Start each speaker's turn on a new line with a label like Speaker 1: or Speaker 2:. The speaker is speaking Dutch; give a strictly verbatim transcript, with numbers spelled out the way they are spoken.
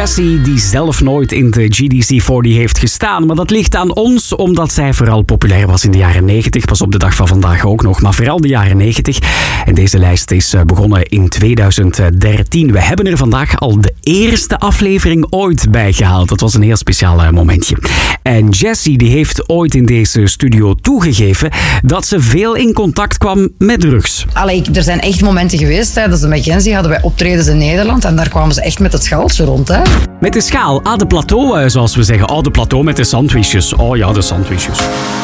Speaker 1: Jessie, die zelf nooit in de G D C veertig heeft gestaan. Maar dat ligt aan ons, omdat zij vooral populair was in de jaren negentig. Pas op de dag van vandaag ook nog, maar vooral de jaren negentig. En deze lijst is begonnen in tweeduizend dertien. We hebben er vandaag al de eerste aflevering ooit bij gehaald. Dat was een heel speciaal momentje. En Jessie die heeft ooit in deze studio toegegeven dat ze veel in contact kwam met drugs.
Speaker 2: Allee, er zijn echt momenten geweest. Tijdens de McKenzie hadden wij optredens in Nederland en daar kwamen ze echt met het schaaltje rond. Hè.
Speaker 1: Met de schaal, ah, de plateau, zoals we zeggen. Oh, de plateau met de sandwiches. Oh ja, de sandwiches.